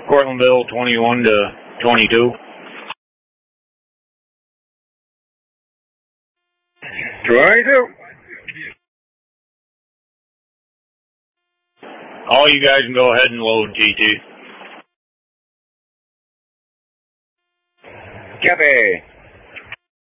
Cortlandville 21 to 22. 22. All you guys can go ahead and load, T2. Copy.